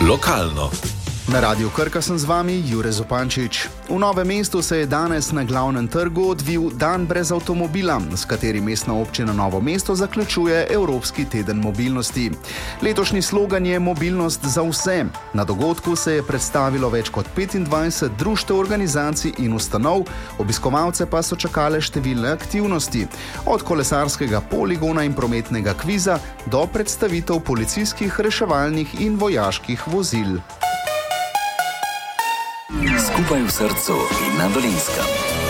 Lokalno. Na Radiu Krka sem z vami, Jure Zupančič. V Novem mestu se je danes na glavnem trgu odvil Dan brez avtomobila, s katerim mestna občina Novo mesto zaključuje Evropski teden mobilnosti. Letošnji slogan je Mobilnost za vse. Na dogodku se je predstavilo več kot 25 društev, organizacij in ustanov, obiskovalce pa so čakale številne aktivnosti. Od kolesarskega poligona in prometnega kviza do predstavitev policijskih, reševalnih in vojaških vozil. Skupaj v srcu in na Dolenjskem.